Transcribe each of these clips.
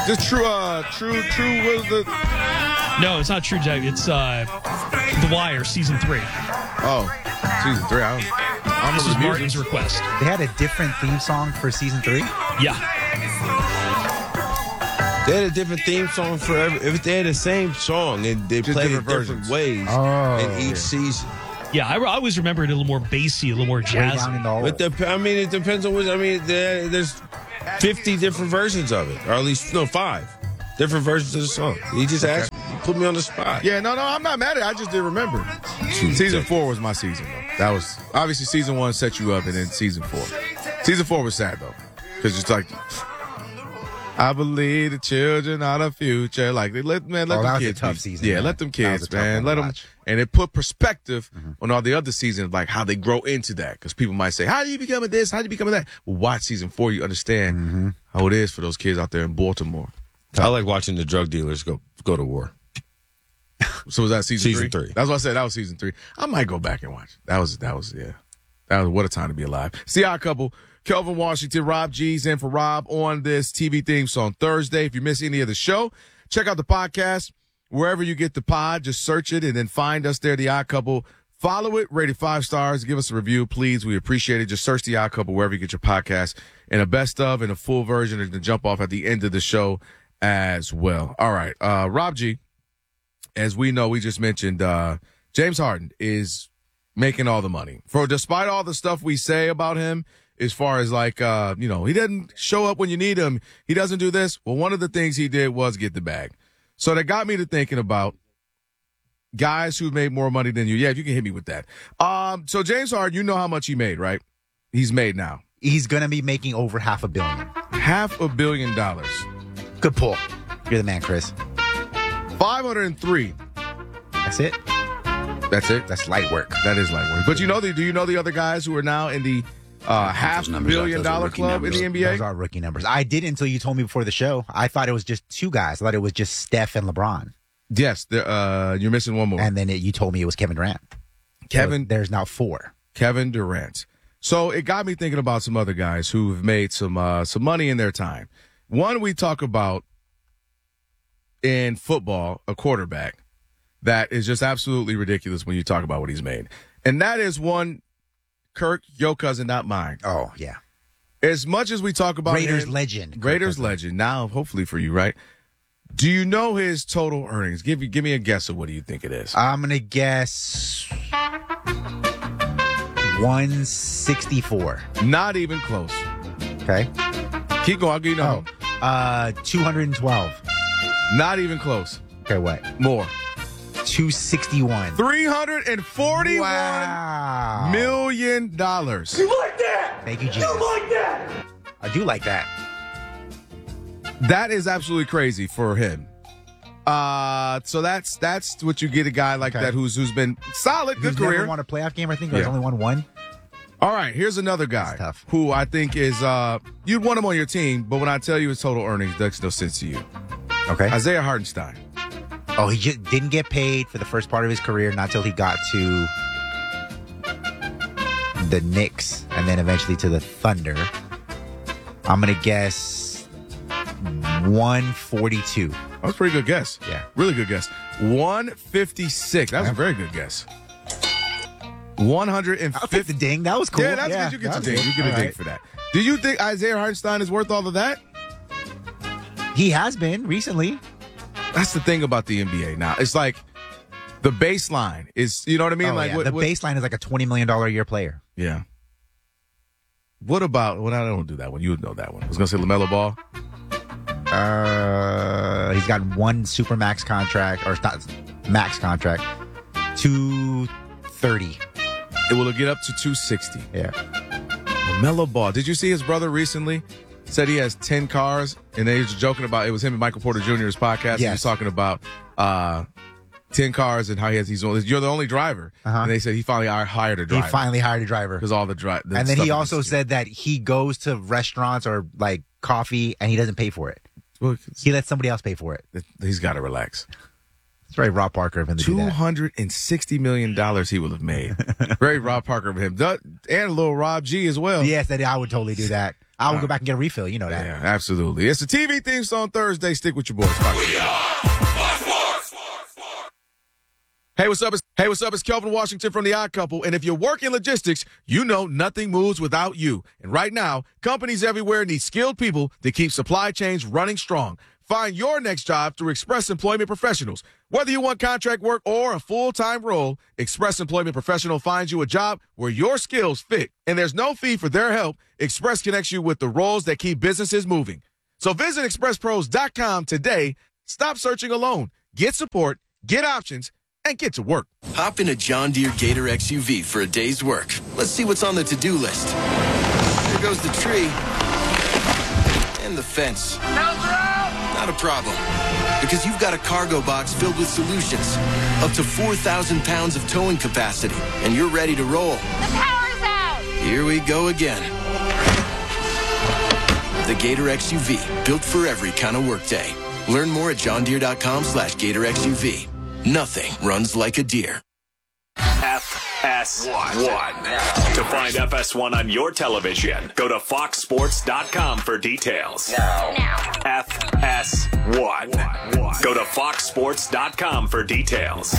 The True was the. No, it's not True Detective. It's The Wire, season 3. Oh, season 3. I This remember was the Martin's music. request. They had a different theme song for season 3? Yeah. They had a different theme song for if they had the same song and they Just played it different different versions. ways in each season. Yeah, I always remember it a little more bassy, a little more Way down jazzy. in the hole. But it depends on which. I mean, there's 50 different versions of it, or at least 5 different versions of the song. You just asked, put me on the spot. Yeah, no, I'm not mad at it. I just didn't remember. Season 4 was my season, though. That was obviously season 1 set you up, and then season 4. Season 4 was sad though, because it's like, I believe the children are the future. Like, let that them was a kids tough be. season, Yeah, man. let them That was kids, a tough man. one Let to them, watch. and it put perspective on all the other seasons, like how they grow into that. Because people might say, "How do you become a this? How do you become a that?" Well, watch season 4, you understand how it is for those kids out there in Baltimore. I like watching the drug dealers go to war. So was that season 3? 3. That's what I said. That was season 3. I might go back and watch. That was what a time to be alive. See Odd Couple. Kelvin Washington, Rob G's in for Rob on this TV theme song Thursday. If you miss any of the show, check out the podcast wherever you get the pod. Just search it and then find us there, The Odd Couple. Follow it, rate it 5 stars. Give us a review, please. We appreciate it. Just search The Odd Couple wherever you get your podcast, and a best of and a full version and the jump off at the end of the show as well. All right, Rob G. As we know, we just mentioned James Harden is making all the money. Despite all the stuff we say about him, as far as like, he doesn't show up when you need him. He doesn't do this. Well, one of the things he did was get the bag. So that got me to thinking about guys who made more money than you. Yeah, if you can hit me with that. So James Harden, you know how much he made, right? He's made now. He's going to be making over $500 million. $500 million. Good pull. You're the man, Chris. 503. That's it? That's it. That's light work. That is light work. But do you know the other guys who are now in the $500 million club in the NBA? Those are rookie numbers. I did until you told me before the show. I thought it was just 2 guys. I thought it was just Steph and LeBron. Yes. You're missing one more. And then you told me it was Kevin Durant. So there's now 4. Kevin Durant. So it got me thinking about some other guys who've made some money in their time. One we talk about in football, a quarterback that is just absolutely ridiculous when you talk about what he's made. And that is one, Kirk, your cousin, not mine. Oh, yeah. As much as we talk about Raiders legend. Raiders legend. Now, hopefully for you, right? Do you know his total earnings? Give me a guess of what do you think it is? I'm going to guess 164. Not even close. Okay. Keep going. I'll give you a number. 212. Not even close. Okay, what? More. 261. $341 Wow. million. You like that? Thank you, Jesus. You like that? I do like that. That is absolutely crazy for him. So that's what you get a guy like that who's been solid, good Who's career. never won a playoff game, I think. Or he's only won one. All right, here's another guy who I think is you'd want him on your team, but when I tell you his total earnings, that makes no sense to you. Okay. Isaiah Hartenstein. Oh, he just didn't get paid for the first part of his career, not till he got to the Knicks and then eventually to the Thunder. I'm going to guess 142. That was a pretty good guess. Yeah. Really good guess. 156. That was a very good guess. 150. I'll take the ding. That was cool. Yeah, that's good. You get the ding. You get a ding for that. Do you think Isaiah Hartenstein is worth all of that? He has been recently. That's the thing about the NBA now. It's like the baseline is, you know what I mean? Oh, like yeah. The baseline is like a $20 million a year player. Yeah. What about, well, I don't do that one. You would know that one. I was going to say LaMelo Ball. He's got one super max contract, or not max contract, 230. Will it get up to 260? Yeah. LaMelo Ball. Did you see his brother recently? Said he has 10 cars, and they was joking about, it was him and Michael Porter Jr.'s podcast. Yes. He was talking about 10 cars and how you're the only driver. And they said he finally hired a driver. He finally hired a driver. Because all the and then he also said that he goes to restaurants or like coffee and he doesn't pay for it. Well, he lets somebody else pay for it. He's got to relax. It's very Rob Parker of him to do that. $260 million he would have made. Very Rob Parker of him. And a little Rob G as well. Yes, I would totally do that. I would go back and get a refill. You know that. Yeah, absolutely. It's the TV theme song Thursday. Stick with your boys. Hey, what's up? It's Kelvin Washington from The Odd Couple. And if you work in logistics, you know nothing moves without you. And right now, companies everywhere need skilled people to keep supply chains running strong. Find your next job through Express Employment Professionals. Whether you want contract work or a full-time role, Express Employment Professional finds you a job where your skills fit. And there's no fee for their help. Express connects you with the roles that keep businesses moving. So visit expresspros.com today. Stop searching alone. Get support, get options, and get to work. Hop in a John Deere Gator XUV for a day's work. Let's see what's on the to-do list. There goes the tree. And the fence. Not a problem. Because you've got a cargo box filled with solutions. Up to 4,000 pounds of towing capacity. And you're ready to roll. The power's out! Here we go again. The Gator XUV. Built for every kind of workday. Learn more at johndeere.com/Gator XUV. Nothing runs like a deer. FS1. To find FS1 on your television, go to foxsports.com for details. Now. FS1. Go to foxsports.com for details.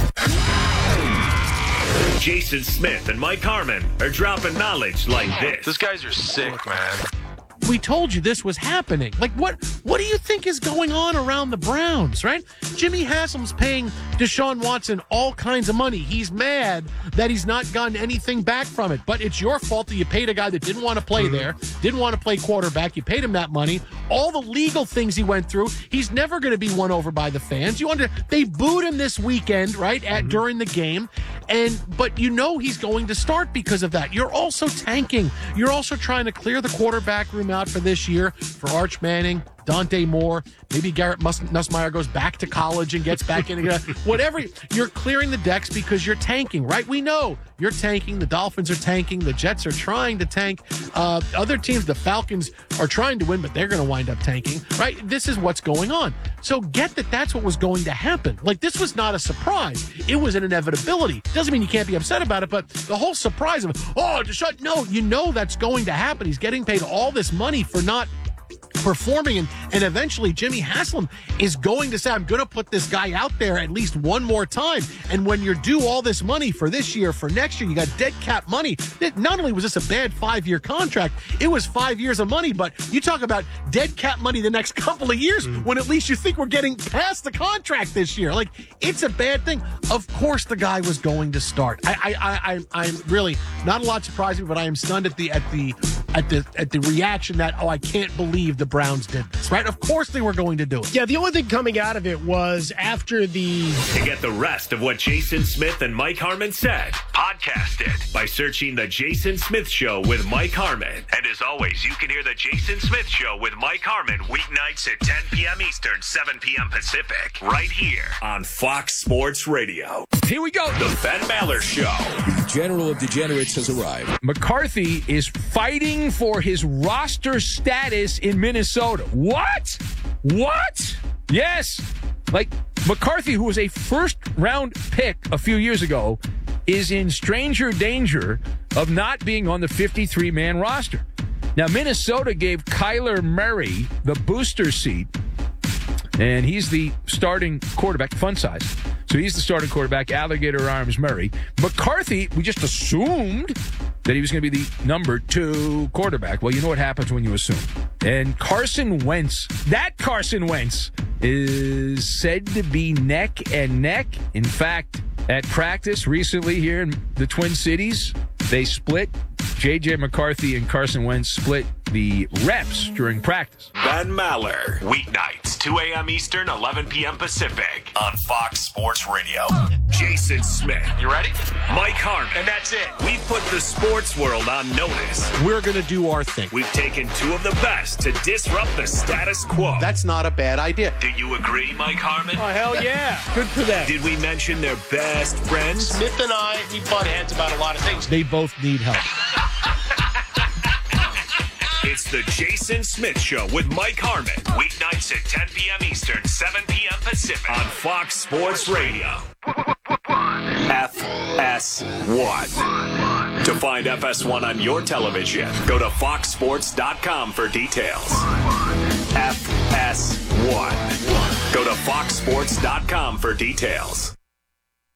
Jason Smith and Mike Harmon are dropping knowledge like this. Those guys are sick, man. We told you this was happening. Like, what do you think is going on around the Browns, right? Jimmy Haslam's paying Deshaun Watson all kinds of money. He's mad that he's not gotten anything back from it. But it's your fault that you paid a guy that didn't want to play there, didn't want to play quarterback. You paid him that money. All the legal things he went through, he's never going to be won over by the fans. They booed him this weekend, right, during the game. But you know he's going to start because of that. You're also tanking. You're also trying to clear the quarterback room out for this year for Arch Manning, Dante Moore. Maybe Garrett Nussmeier goes back to college and gets back in again. Whatever. You're clearing the decks because you're tanking, right? We know you're tanking. The Dolphins are tanking. The Jets are trying to tank. Other teams, the Falcons, are trying to win, but they're going to wind up tanking, right? This is what's going on. So get that that's what was going to happen. Like, this was not a surprise. It was an inevitability. Doesn't mean you can't be upset about it, but the whole surprise of, Deshaun, no, you know that's going to happen. He's getting paid all this money for not performing, and eventually Jimmy Haslam is going to say, I'm going to put this guy out there at least one more time. And when you're due all this money for this year, for next year, you got dead cap money. Not only was this a bad 5-year contract, it was 5 years of money, but you talk about dead cap money the next couple of years when at least you think we're getting past the contract this year. Like, it's a bad thing. Of course the guy was going to start. I'm really not a lot surprising, but I am stunned at the reaction that, I can't believe the Browns did this, right? Of course they were going to do it. Yeah, the only thing coming out of it was after the... To get the rest of what Jason Smith and Mike Harmon said, podcast it by searching The Jason Smith Show with Mike Harmon. And as always, you can hear The Jason Smith Show with Mike Harmon weeknights at 10 p.m. Eastern, 7 p.m. Pacific, right here on Fox Sports Radio. Here we go. The Ben Maller Show. The General of Degenerates has arrived. McCarthy is fighting for his roster status in Minnesota. What? Yes. Like, McCarthy, who was a first-round pick a few years ago, is in stranger danger of not being on the 53-man roster. Now, Minnesota gave Kyler Murray the booster seat, and he's the starting quarterback, fun size. So he's the starting quarterback, Alligator Arms Murray. McCarthy, we just assumed that he was going to be the number 2 quarterback. Well, you know what happens when you assume. And Carson Wentz is said to be neck and neck. In fact, at practice recently here in the Twin Cities, they split. J.J. McCarthy and Carson Wentz split the reps during practice. Ben Maller, weeknights, 2 a.m. Eastern, 11 p.m. Pacific, on Fox Sports Radio. Jason Smith. You ready? Mike Harmon. And that's it. We've put the sports world on notice. We're going to do our thing. We've taken 2 of the best to disrupt the status quo. That's not a bad idea. Do you agree, Mike Harmon? Oh, hell yeah. Good for them. Did we mention their best friends? Smith and I, we butt heads about a lot of things. They both need help. It's The Jason Smith Show with Mike Harmon. Weeknights at 10 p.m. Eastern, 7 p.m. Pacific on Fox Sports Radio. FS1. To find FS1 on your television, go to foxsports.com for details. FS1. Go to foxsports.com for details.